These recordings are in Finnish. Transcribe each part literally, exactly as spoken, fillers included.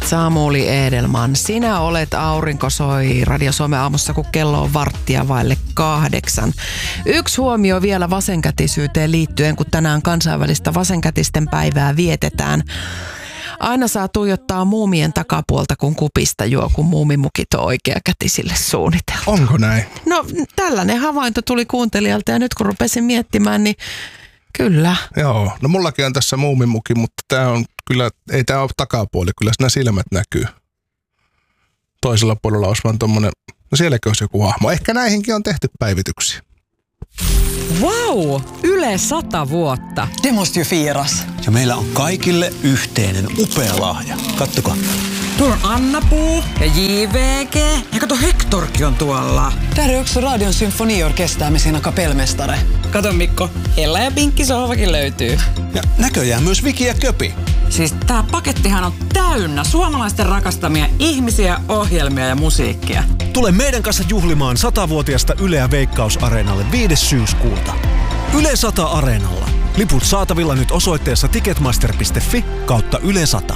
Samuli Edelman, sinä olet Aurinko soi Radio Suomen aamussa, kun kello on varttia vaille kahdeksan. Yksi huomio vielä vasenkätisyyteen liittyen, kun tänään kansainvälistä vasenkätisten päivää vietetään. Aina saa tuijottaa muumien takapuolta, kun kupista juo, kun muumimukit on oikeakätisille suunniteltu. Onko näin? No tällainen havainto tuli kuuntelijalta ja nyt kun rupesin miettimään, niin kyllä. Joo, no mullakin on tässä muumimuki, mutta tää on kyllä, ei tää ole takapuoli, kyllä nämä silmät näkyy. Toisella puolella olisi vaan tommonen, no sielläkin olisi joku hahmo. Ehkä näihinkin on tehty päivityksiä. Wow! Yle sata vuotta. Det måste ju firas. Ja meillä on kaikille yhteinen upea lahja. Kattokaa. Tuolla on Anna-Puu ja J V G. Ja kato, Hektorkin on tuolla. Där är också Radion symfoniorkester med sina kapellmästare. Kato Mikko, Ella ja Pinkki sohvakin löytyy. Ja näköjään myös Viki ja Köpi. Siis tää pakettihan on täynnä suomalaisten rakastamia ihmisiä, ohjelmia ja musiikkia. Tule meidän kanssa juhlimaan satavuotiasta Yleä Veikkaus-areenalle viides syyskuuta. Yle sata Areenalla. Liput saatavilla nyt osoitteessa ticketmaster piste fi kautta Yle sata.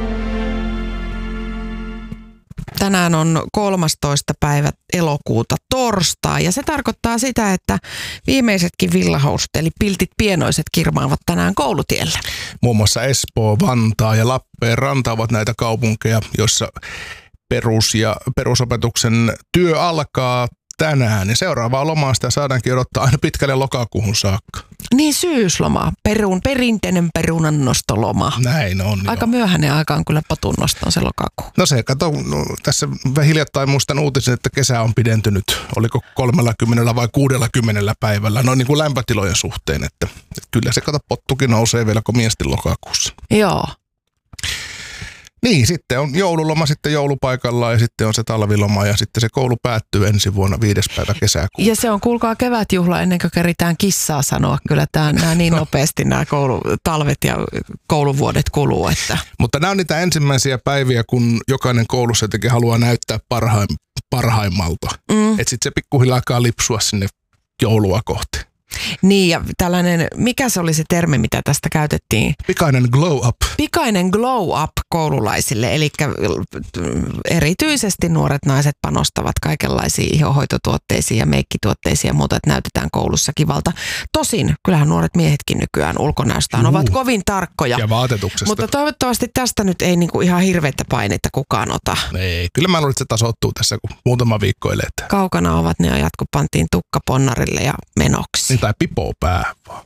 Tänään on kolmastoista päivä elokuuta torstai ja se tarkoittaa sitä, että viimeisetkin villahousut eli piltit pienoiset kirmaavat tänään koulutielle. Muun muassa Espoo, Vantaa ja Lappeenranta ovat näitä kaupunkeja, joissa perus- ja perusopetuksen työ alkaa tänään. Ja seuraavaa lomaa sitä saadaankin odottaa aina pitkälle lokakuuhun saakka. Niin syysloma, perun, perinteinen perunannostoloma. Näin on. Aika jo. myöhäinen aika on kyllä potunnostoon se lokakuu. No se, kato, no, tässä hiljattain muistan uutisen, että kesä on pidentynyt, oliko kolmellakymmenellä vai kuudellakymmenellä päivällä, noin niin kuin lämpötilojen suhteen, että, että kyllä se kato pottukin nousee vielä komiasti lokakuussa. Joo. Niin, sitten on joululoma sitten joulupaikallaan ja sitten on se talviloma ja sitten se koulu päättyy ensi vuonna viides päivä kesäkuuta. Ja se on kuulkaa kevätjuhla ennen kuin keritään kissaa sanoa. Kyllä tämä, nämä niin nopeasti nämä koulu, talvet ja kouluvuodet kuluu. Että. Mutta nämä on niitä ensimmäisiä päiviä, kun jokainen koulussa jotenkin haluaa näyttää parhaim, parhaimmalta. Mm. Että sitten se pikkuhiljaa alkaa lipsua sinne joulua kohti. Niin ja tällainen, mikä se oli se termi, mitä tästä käytettiin? Pikainen glow up. Pikainen glow up koululaisille, eli erityisesti nuoret naiset panostavat kaikenlaisiin ihohoitotuotteisiin ja meikkituotteisiin ja muuta, että näytetään koulussa kivalta. Tosin, kyllähän nuoret miehetkin nykyään ulkonäöstään Juu. ovat kovin tarkkoja. Ja vaatetuksesta. Mutta toivottavasti tästä nyt ei niinku ihan hirveätä painetta kukaan ota. Ei, kyllä mä luulen, että se tasoittuu tässä, kun muutama viikko eletään. Kaukana ovat ne ajat, kun pantiin tukka ponnarille ja menoksi. Niin, tai pipoo päähän vaan.